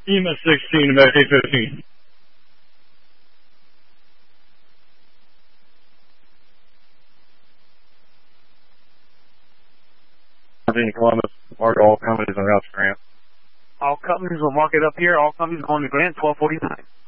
EMA 16, about 815. Columbus, mark all companies on Route to Grant. All companies will mark it up here. All companies going to Grant, 1249.